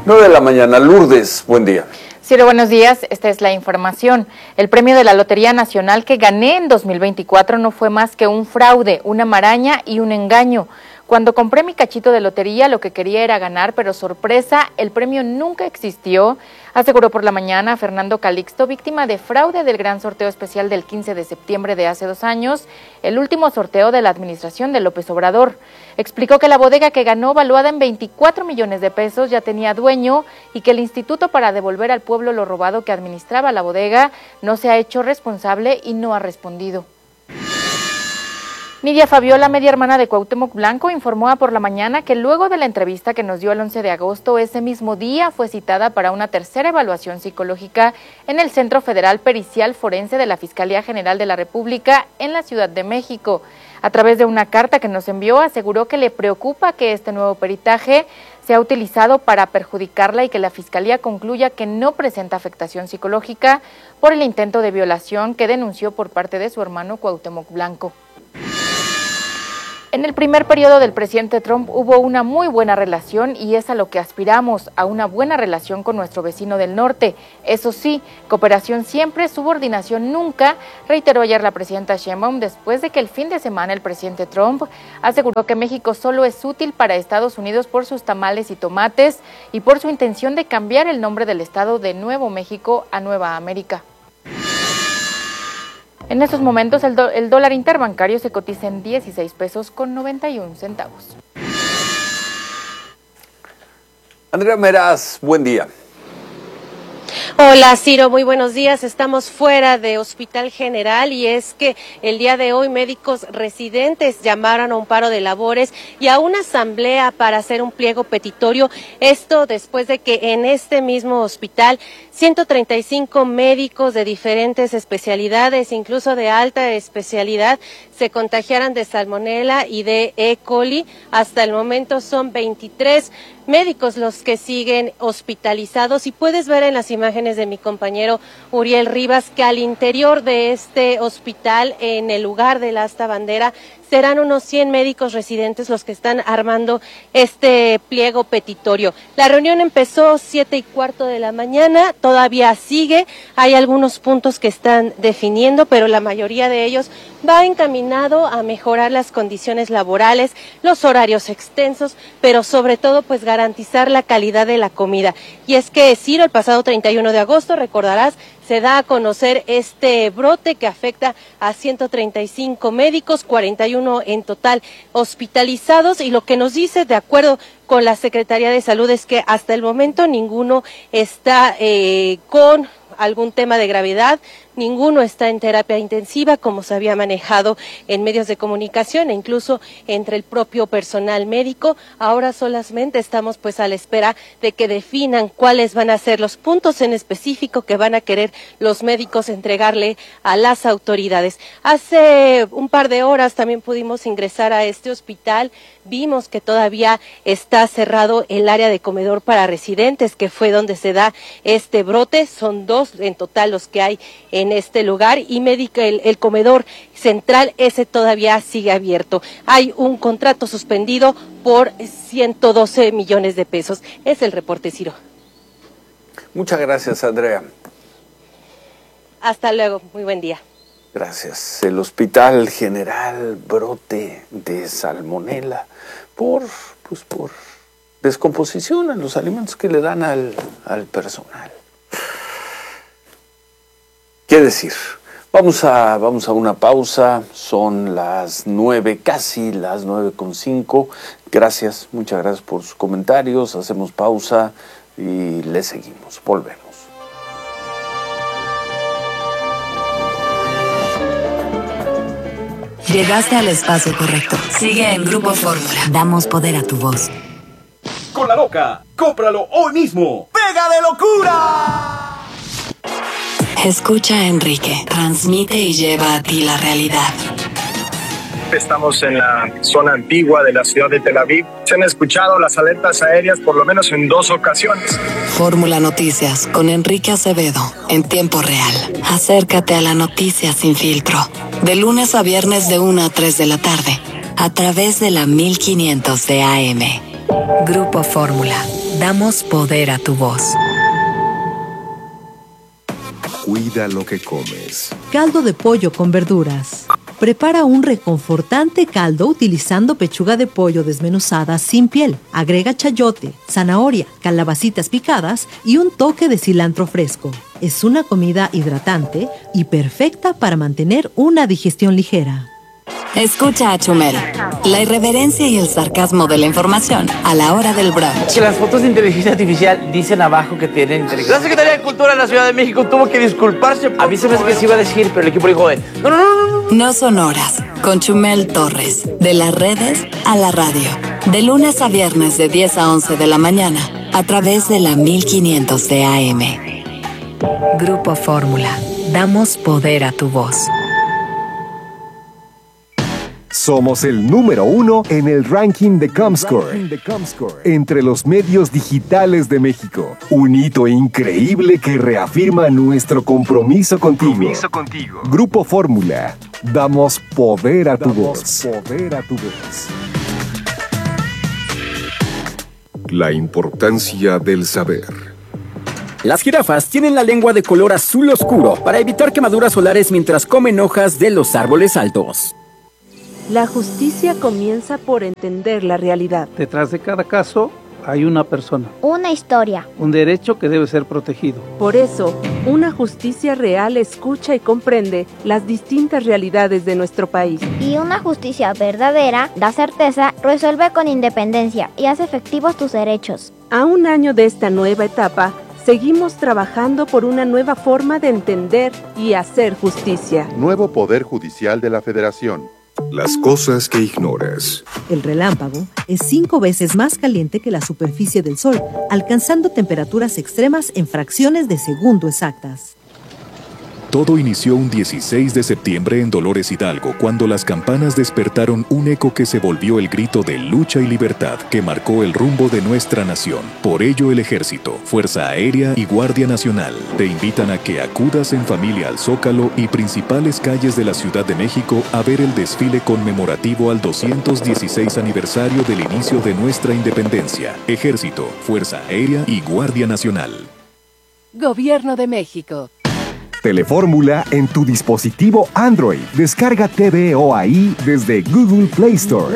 9 de la mañana. Lourdes, buen día. Ciro, buenos días. Esta es la información. El premio de la Lotería Nacional que gané en 2024 no fue más que un fraude, una maraña y un engaño. Cuando compré mi cachito de lotería, lo que quería era ganar, pero sorpresa, el premio nunca existió, aseguró por la mañana Fernando Calixto, víctima de fraude del gran sorteo especial del 15 de septiembre de hace 2 años, el último sorteo de la administración de López Obrador. Explicó que la bodega que ganó, valuada en 24 millones de pesos, ya tenía dueño y que el Instituto para Devolver al Pueblo lo Robado que administraba la bodega no se ha hecho responsable y no ha respondido. Nidia Fabiola, media hermana de Cuauhtémoc Blanco, informó a Por la Mañana que luego de la entrevista que nos dio el 11 de agosto, ese mismo día fue citada para una tercera evaluación psicológica en el Centro Federal Pericial Forense de la Fiscalía General de la República en la Ciudad de México. A través de una carta que nos envió, aseguró que le preocupa que este nuevo peritaje sea utilizado para perjudicarla y que la Fiscalía concluya que no presenta afectación psicológica por el intento de violación que denunció por parte de su hermano Cuauhtémoc Blanco. En el primer periodo del presidente Trump hubo una muy buena relación y es a lo que aspiramos, a una buena relación con nuestro vecino del norte. Eso sí, cooperación siempre, subordinación nunca, reiteró ayer la presidenta Sheinbaum después de que el fin de semana el presidente Trump aseguró que México solo es útil para Estados Unidos por sus tamales y tomates y por su intención de cambiar el nombre del estado de Nuevo México a Nueva América. En estos momentos el dólar interbancario se cotiza en 16 pesos con 91 centavos. Andrea Meraz, buen día. Hola Ciro, muy buenos días. Estamos fuera de Hospital General y es que el día de hoy médicos residentes llamaron a un paro de labores y a una asamblea para hacer un pliego petitorio. Esto después de que en este mismo hospital 135 médicos de diferentes especialidades, incluso de alta especialidad, se contagiaran de salmonela y de E. coli. Hasta el momento son 23 médicos los que siguen hospitalizados y puedes ver en las imágenes de mi compañero Uriel Rivas que al interior de este hospital, en el lugar del asta bandera, serán unos 100 médicos residentes los que están armando este pliego petitorio. La reunión empezó 7:15 de la mañana, todavía sigue, hay algunos puntos que están definiendo, pero la mayoría de ellos va encaminado a mejorar las condiciones laborales, los horarios extensos, pero sobre todo pues garantizar la calidad de la comida. Y es que Ciro, el pasado 31 de agosto, recordarás, se da a conocer este brote que afecta a 135 médicos, 41 en total hospitalizados, y lo que nos dice, de acuerdo con la Secretaría de Salud, es que hasta el momento ninguno está con algún tema de gravedad, ninguno está en terapia intensiva como se había manejado en medios de comunicación e incluso entre el propio personal médico. Ahora solamente estamos pues a la espera de que definan cuáles van a ser los puntos en específico que van a querer los médicos entregarle a las autoridades. Hace un par de horas también pudimos ingresar a este hospital, vimos que todavía está cerrado el área de comedor para residentes, que fue donde se da este brote. Son 2 en total los que hay en este lugar y el comedor central, ese todavía sigue abierto. Hay un contrato suspendido por 112 millones de pesos. Es el reporte, Ciro. Muchas gracias, Andrea. Hasta luego, muy buen día. Gracias. El Hospital General, brote de salmonela por descomposición en los alimentos que le dan al personal. ¿Qué decir? Vamos a una pausa, son las 9, casi las 9:05. Gracias, muchas gracias por sus comentarios, hacemos pausa y le seguimos, volvemos. Llegaste al espacio correcto. Sigue en Grupo Fórmula. Damos poder a tu voz. Con la loca, cómpralo hoy mismo. ¡Pega de locura! Escucha a Enrique, transmite y lleva a ti la realidad. Estamos en la zona antigua de la ciudad de Tel Aviv. Se han escuchado las alertas aéreas por lo menos en 2 ocasiones. Fórmula Noticias con Enrique Acevedo, en tiempo real. Acércate a la noticia sin filtro. De lunes a viernes de 1 a 3 de la tarde, a través de la 1500 de AM. Grupo Fórmula. Damos poder a tu voz. Cuida lo que comes. Caldo de pollo con verduras. Prepara un reconfortante caldo utilizando pechuga de pollo desmenuzada sin piel. Agrega chayote, zanahoria, calabacitas picadas y un toque de cilantro fresco. Es una comida hidratante y perfecta para mantener una digestión ligera. Escucha a Chumel. La irreverencia y el sarcasmo de la información a la hora del brunch. Que las fotos de inteligencia artificial dicen abajo que tienen inteligencia. La Secretaría de Cultura de la Ciudad de México tuvo que disculparse. A mí se me hace que se iba a decir, pero el equipo dijo no. No son horas. Con Chumel Torres. De las redes a la radio. De lunes a viernes de 10 a 11 de la mañana. A través de la 1500 de AM. Grupo Fórmula. Damos poder a tu voz. Somos el número 1 en el ranking de Comscore entre los medios digitales de México. Un hito increíble que reafirma nuestro compromiso contigo. Grupo Fórmula. Damos poder a tu voz. La importancia del saber. Las jirafas tienen la lengua de color azul oscuro para evitar quemaduras solares mientras comen hojas de los árboles altos. La justicia comienza por entender la realidad. Detrás de cada caso hay una persona. Una historia. Un derecho que debe ser protegido. Por eso, una justicia real escucha y comprende las distintas realidades de nuestro país. Y una justicia verdadera da certeza, resuelve con independencia y hace efectivos tus derechos. A un año de esta nueva etapa, seguimos trabajando por una nueva forma de entender y hacer justicia. Nuevo Poder Judicial de la Federación. Las cosas que ignoras. El relámpago es 5 veces más caliente que la superficie del Sol, alcanzando temperaturas extremas en fracciones de segundo exactas. Todo inició un 16 de septiembre en Dolores Hidalgo, cuando las campanas despertaron un eco que se volvió el grito de lucha y libertad que marcó el rumbo de nuestra nación. Por ello, el Ejército, Fuerza Aérea y Guardia Nacional te invitan a que acudas en familia al Zócalo y principales calles de la Ciudad de México a ver el desfile conmemorativo al 216 aniversario del inicio de nuestra independencia. Ejército, Fuerza Aérea y Guardia Nacional. Gobierno de México. Telefórmula en tu dispositivo Android. Descarga TVO ahí desde Google Play Store.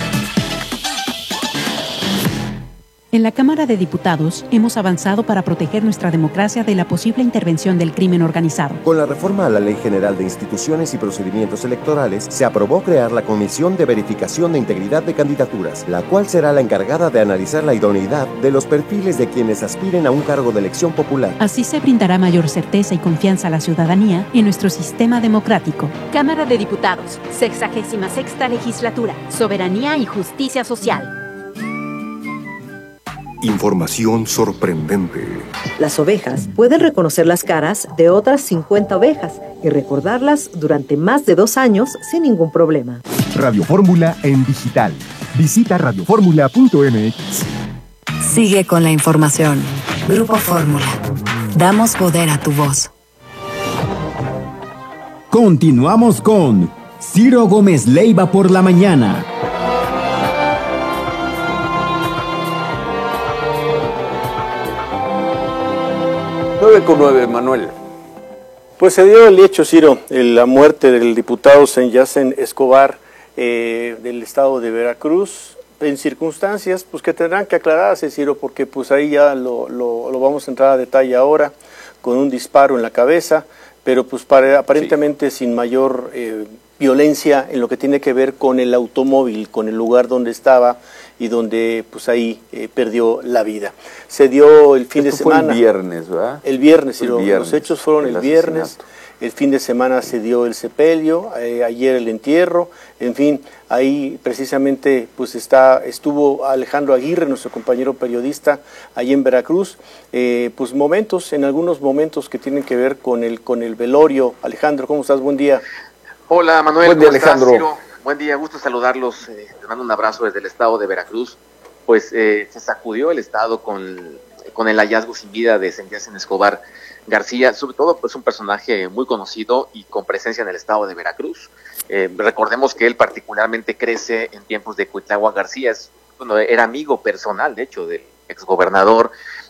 En la Cámara de Diputados hemos avanzado para proteger nuestra democracia de la posible intervención del crimen organizado. Con la reforma a la Ley General de Instituciones y Procedimientos Electorales, se aprobó crear la Comisión de Verificación de Integridad de Candidaturas, la cual será la encargada de analizar la idoneidad de los perfiles de quienes aspiren a un cargo de elección popular. Así se brindará mayor certeza y confianza a la ciudadanía en nuestro sistema democrático. Cámara de Diputados, 66ª Legislatura, Soberanía y Justicia Social. Información sorprendente. Las ovejas pueden reconocer las caras de otras 50 ovejas y recordarlas durante más de 2 años sin ningún problema. Radio Fórmula en digital. Visita radioformula.mx. Sigue con la información. Grupo Fórmula. Damos poder a tu voz. Continuamos con Ciro Gómez Leiva por la mañana. 9:09, Manuel. Pues se dio el hecho, Ciro, la muerte del diputado Senyacen Escobar del estado de Veracruz, en circunstancias pues que tendrán que aclararse, Ciro, porque pues ahí ya lo vamos a entrar a detalle ahora, con un disparo en la cabeza, pero pues aparentemente sin mayor violencia en lo que tiene que ver con el automóvil, con el lugar donde estaba y donde pues ahí perdió la vida. Se dio el fin de semana. Fue el viernes, ¿verdad? El viernes, sí, los hechos fueron el viernes. El fin de semana se dio el sepelio, ayer el entierro, en fin, ahí precisamente pues estuvo Alejandro Aguirre, nuestro compañero periodista, ahí en Veracruz, pues en algunos momentos que tienen que ver con el velorio. Alejandro, ¿cómo estás? Buen día. Hola Manuel, buen día, Alejandro. Ciro? Buen día, gusto saludarlos, te mando un abrazo desde el estado de Veracruz. Pues se sacudió el estado con el hallazgo sin vida de Senyacen Escobar García, sobre todo pues un personaje muy conocido y con presencia en el estado de Veracruz. Recordemos que él particularmente crece en tiempos de Cuitlahua García, era amigo personal de hecho exgobernador,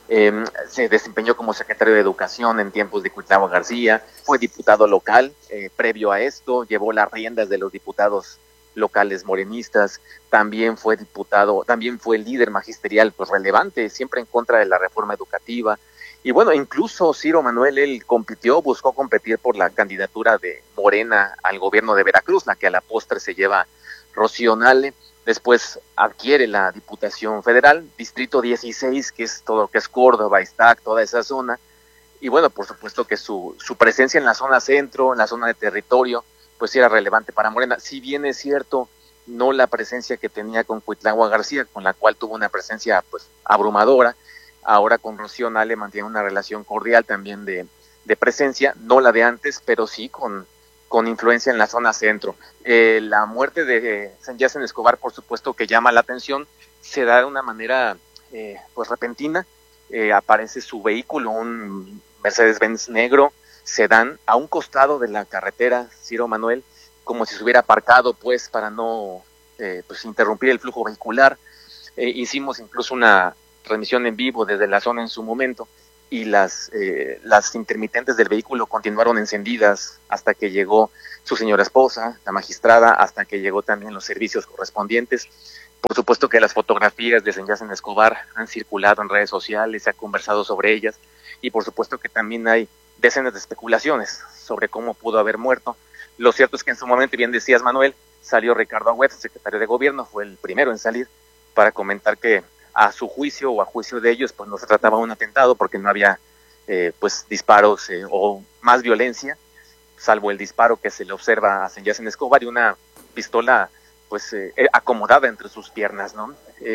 se desempeñó como secretario de Educación en tiempos de Cuitlahua García, fue diputado local, previo a esto llevó las riendas de los diputados locales morenistas, también fue diputado, también fue líder magisterial pues relevante, siempre en contra de la reforma educativa, y bueno, incluso Ciro Manuel, él buscó competir por la candidatura de Morena al gobierno de Veracruz, la que a la postre se lleva Rocío Nale. Después adquiere la Diputación Federal, Distrito 16, que es todo lo que es Córdoba, Iztac, toda esa zona, y bueno, por supuesto que su presencia en la zona centro, en la zona de territorio, pues sí era relevante para Morena. Si bien es cierto, no la presencia que tenía con Cuitlahua García, con la cual tuvo una presencia pues abrumadora. Ahora con Rocío Nale mantiene una relación cordial también de presencia, no la de antes, pero sí con influencia en la zona centro. La muerte de Sanyasen Escobar, por supuesto que llama la atención, se da de una manera pues repentina. Aparece su vehículo, un Mercedes-Benz negro, sedán, a un costado de la carretera, Ciro Manuel, como si se hubiera aparcado pues para no pues interrumpir el flujo vehicular. Hicimos incluso una transmisión en vivo desde la zona en su momento, y las intermitentes del vehículo continuaron encendidas hasta que llegó su señora esposa, la magistrada, hasta que llegó también los servicios correspondientes. Por supuesto que las fotografías de Sanyasen Escobar han circulado en redes sociales, se ha conversado sobre ellas, y por supuesto que también hay decenas de especulaciones sobre cómo pudo haber muerto. Lo cierto es que en su momento, bien decías Manuel, salió Ricardo Agüed, secretario de Gobierno, fue el primero en salir para comentar que a su juicio o a juicio de ellos, pues no se trataba de un atentado porque no había pues disparos o más violencia, salvo el disparo que se le observa a Sanyasen Escobar y una pistola pues acomodada entre sus piernas, ¿no?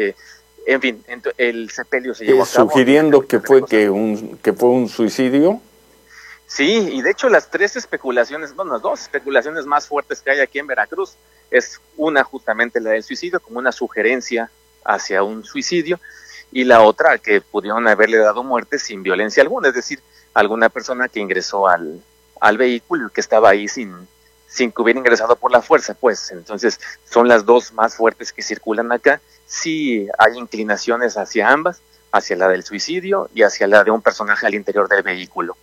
En fin, el sepelio se llevó a cabo. Sugiriendo que fue un suicidio. Sí, y de hecho las dos especulaciones más fuertes que hay aquí en Veracruz es una justamente la del suicidio, como una sugerencia hacia un suicidio, y la otra que pudieron haberle dado muerte sin violencia alguna, es decir, alguna persona que ingresó al vehículo y que estaba ahí sin que hubiera ingresado por la fuerza, pues. Entonces son las dos más fuertes que circulan acá. Sí hay inclinaciones hacia ambas, hacia la del suicidio y hacia la de un personaje al interior del vehículo.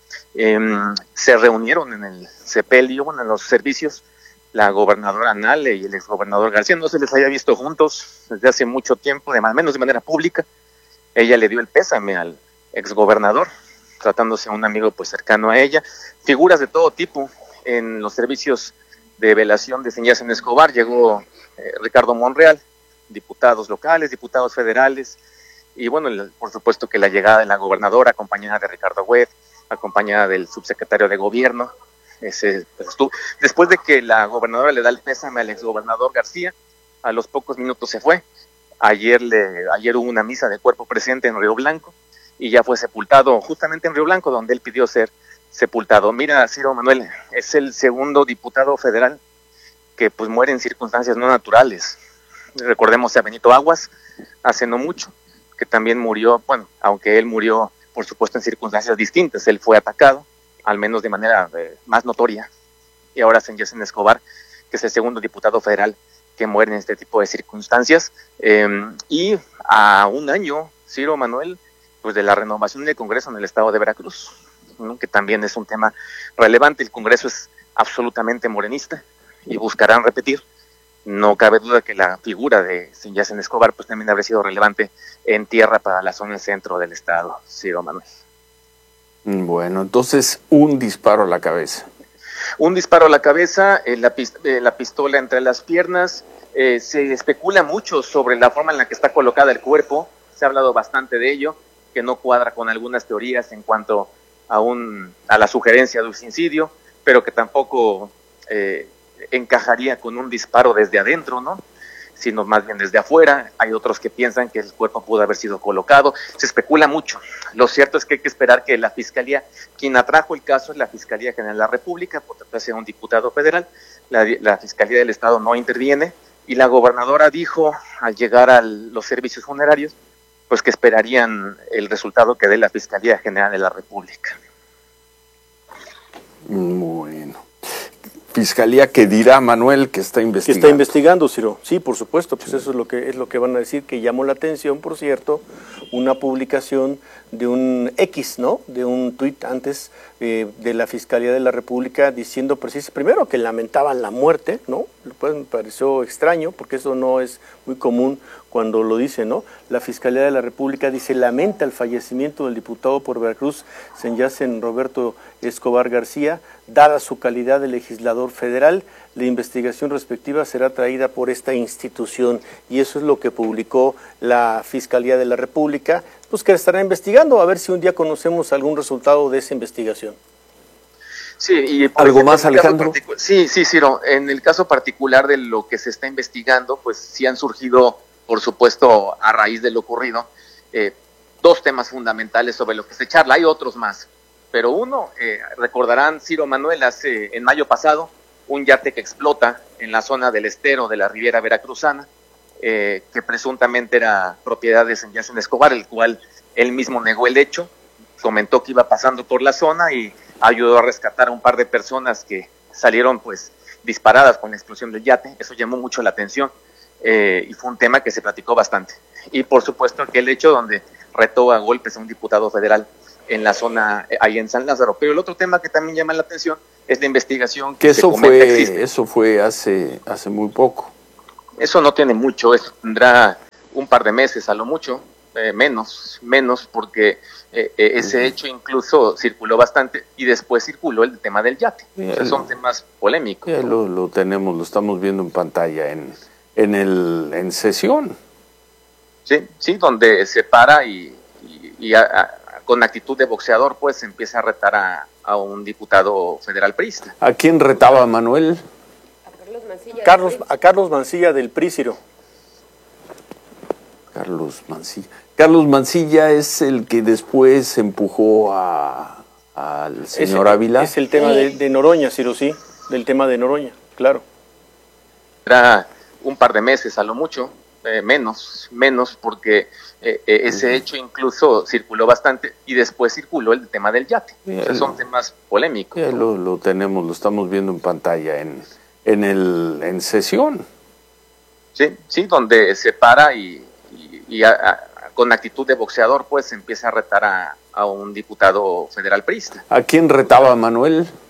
Se reunieron en el sepelio, en los servicios, la gobernadora Nale y el exgobernador García. No se les había visto juntos desde hace mucho tiempo, menos de manera pública. Ella le dio el pésame al exgobernador, tratándose a un amigo pues cercano a ella. Figuras de todo tipo en los servicios de velación de Sanyasen Escobar. Llegó Ricardo Monreal, diputados locales, diputados federales, y bueno, por supuesto que la llegada de la gobernadora, acompañada de Ricardo Agüed, acompañada del subsecretario de Gobierno. Después de que la gobernadora le da el pésame al exgobernador García, a los pocos minutos se fue. Ayer hubo una misa de cuerpo presente en Río Blanco y ya fue sepultado justamente en Río Blanco, donde él pidió ser sepultado. Mira, Ciro Manuel, es el segundo diputado federal que pues muere en circunstancias no naturales. Recordemos a Benito Aguas, hace no mucho, que también murió, aunque él murió por supuesto en circunstancias distintas. Él fue atacado, al menos de manera más notoria, y ahora Sanyasen Escobar, que es el segundo diputado federal que muere en este tipo de circunstancias, y a un año, Ciro Manuel, pues de la renovación del Congreso en el estado de Veracruz, ¿no? Que también es un tema relevante. El Congreso es absolutamente morenista y buscarán repetir. No cabe duda que la figura de Sanyasen Escobar pues también habría sido relevante en tierra para la zona centro del estado, Ciro Manuel. Bueno, entonces un disparo a la cabeza. Un disparo a la cabeza, la pistola entre las piernas. Se especula mucho sobre la forma en la que está colocada el cuerpo. Se ha hablado bastante de ello, que no cuadra con algunas teorías en cuanto a la sugerencia de un suicidio, pero que tampoco encajaría con un disparo desde adentro, ¿no? Sino más bien desde afuera. Hay otros que piensan que el cuerpo pudo haber sido colocado. Se especula mucho. Lo cierto es que hay que esperar que la Fiscalía, quien atrajo el caso es la Fiscalía General de la República, por tratarse de un diputado federal. La Fiscalía del Estado no interviene, y la gobernadora dijo, al llegar a los servicios funerarios, pues que esperarían el resultado que dé la Fiscalía General de la República. Bueno. fiscalía que dirá Manuel que está investigando. Que está investigando, Ciro. Sí, por supuesto, pues eso es lo que van a decir, que llamó la atención, por cierto, una publicación de un X, ¿no? De un tuit antes de la Fiscalía de la República diciendo primero que lamentaban la muerte, ¿no? Pues me pareció extraño porque eso no es muy común cuando lo dice, ¿no? La Fiscalía de la República dice, lamenta el fallecimiento del diputado por Veracruz, Senyacen Roberto Escobar García, dada su calidad de legislador federal, la investigación respectiva será traída por esta institución, y eso es lo que publicó la Fiscalía de la República, pues que estará investigando, a ver si un día conocemos algún resultado de esa investigación. Sí, y ¿algo más, Alejandro? Sí, Ciro, en el caso particular de lo que se está investigando, pues sí han surgido, por supuesto, a raíz de lo ocurrido, dos temas fundamentales sobre lo que se charla. Hay otros más, pero uno, recordarán, Ciro, Manuel, en mayo pasado, un yate que explota en la zona del estero de la Riviera Veracruzana, que presuntamente era propiedad de Senyacen Escobar, el cual él mismo negó el hecho, comentó que iba pasando por la zona y ayudó a rescatar a un par de personas que salieron pues disparadas con la explosión del yate. Eso llamó mucho la atención y fue un tema que se platicó bastante. Y por supuesto aquel hecho donde retó a golpes a un diputado federal en la zona, ahí en San Lázaro. Pero el otro tema que también llama la atención es la investigación que se comenta existe. Eso fue hace muy poco. Eso no tiene mucho, eso tendrá un par de meses a lo mucho, menos porque ese hecho incluso circuló bastante y después circuló el tema del yate. O sea, son temas polémicos. Lo tenemos, lo estamos viendo en pantalla en sesión. Sí, donde se para y con actitud de boxeador pues empieza a retar a un diputado federal priista. ¿A quién retaba Manuel? A Carlos Mancilla del PRI, Ciro. Carlos Mancilla es el que después empujó al señor Ávila. Es el tema de Noroña, Ciro, sí, del tema de Noroña, claro. Era un par de meses a lo mucho, menos porque ese hecho incluso circuló bastante y después circuló el tema del yate. O sea, son temas polémicos. Lo tenemos, lo estamos viendo en pantalla en sesión. Sí, donde se para y con actitud de boxeador pues empieza a retar a un diputado federal priista. ¿A quién retaba Manuel?